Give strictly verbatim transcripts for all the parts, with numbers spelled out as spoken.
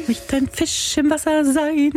möchte ein Fisch im Wasser sein.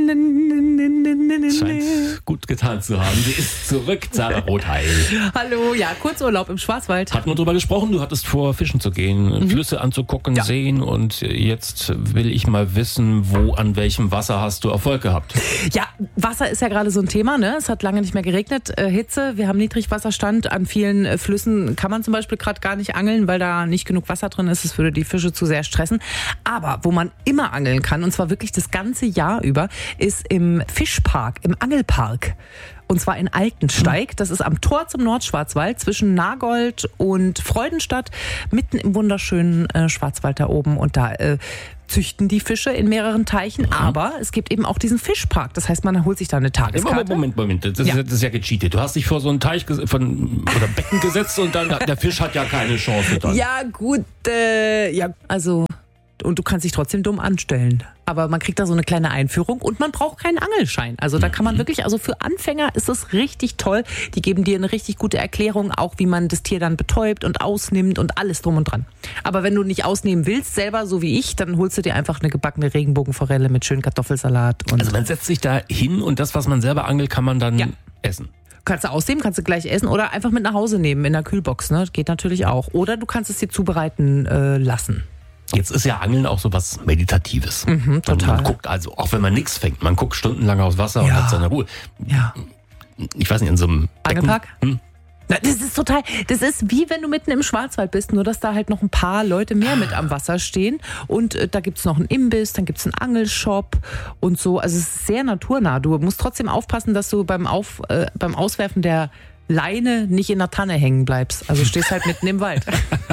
Scheint gut getan zu haben. Sie ist zurück, Sarah Rotheil. Hallo, ja, Kurzurlaub im Schwarzwald. Hatten wir drüber gesprochen, du hattest vor, fischen zu gehen, mhm. Flüsse anzugucken, ja. sehen, und jetzt will ich mal wissen, wo, an welchem Wasser hast du Erfolg gehabt? Ja, Wasser ist ja gerade so ein Thema, ne? Es hat lange nicht mehr geregnet, äh, Hitze, wir haben Niedrigwasserstand, an vielen äh, Flüssen kann man zum Beispiel gerade gar nicht angeln, weil da nicht genug Wasser drin ist, es würde die Fische zu sehr stressen. Aber wo man immer angeln kann, und zwar wirklich das ganze Jahr über, ist im Fischpark, im Angelpark. Und zwar in Altensteig. Das ist am Tor zum Nordschwarzwald zwischen Nagold und Freudenstadt, mitten im wunderschönen äh, Schwarzwald da oben. Und da äh, züchten die Fische in mehreren Teichen. Mhm. Aber es gibt eben auch diesen Fischpark. Das heißt, man holt sich da eine Tageskarte. Moment, Moment. Das, ja. Ist, das ist ja gecheatet. Du hast dich vor so einen Teich ges- von, oder Becken gesetzt und dann der Fisch hat ja keine Chance dann. Ja, gut. Äh, ja, also... Und du kannst dich trotzdem dumm anstellen. Aber man kriegt da so eine kleine Einführung und man braucht keinen Angelschein. Also da kann man wirklich, also für Anfänger ist es richtig toll. Die geben dir eine richtig gute Erklärung, auch wie man das Tier dann betäubt und ausnimmt und alles drum und dran. Aber wenn du nicht ausnehmen willst, selber so wie ich, dann holst du dir einfach eine gebackene Regenbogenforelle mit schönen Kartoffelsalat. Und also man setzt sich da hin und das, was man selber angelt, kann man dann ja. essen. Kannst du ausnehmen, kannst du gleich essen oder einfach mit nach Hause nehmen in der Kühlbox. Ne? Geht natürlich auch. Oder du kannst es dir zubereiten äh, lassen. Jetzt ist ja Angeln auch so was Meditatives. Mhm, total. Man guckt also, auch wenn man nichts fängt, man guckt stundenlang aufs Wasser ja. und hat seine Ruhe. Ja. Ich weiß nicht, in so einem Angelpark? Hm? Na, das ist total, das ist wie wenn du mitten im Schwarzwald bist, nur dass da halt noch ein paar Leute mehr mit am Wasser stehen. Und äh, da gibt's noch einen Imbiss, dann gibt's einen Angelshop und so. Also es ist sehr naturnah. Du musst trotzdem aufpassen, dass du beim, Auf, äh, beim Auswerfen der Leine nicht in der Tanne hängen bleibst. Also stehst halt mitten im Wald.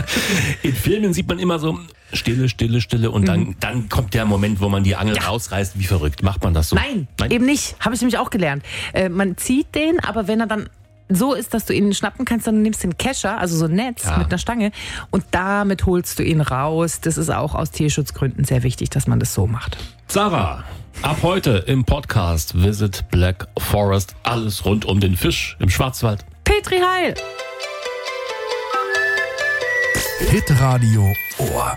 In Filmen sieht man immer so Stille, Stille, Stille und mhm. dann, dann kommt der Moment, wo man die Angel ja. rausreißt. Wie verrückt. Macht man das so? Nein, Nein? eben nicht. Habe ich nämlich auch gelernt. Äh, man zieht den, aber wenn er dann so ist, dass du ihn schnappen kannst, dann nimmst du den Kescher, also so ein Netz ja. mit einer Stange und damit holst du ihn raus. Das ist auch aus Tierschutzgründen sehr wichtig, dass man das so macht. Sarah, ab heute im Podcast Visit Black Forest. Alles rund um den Fisch im Schwarzwald. Petri Heil! Hitradio Ohr.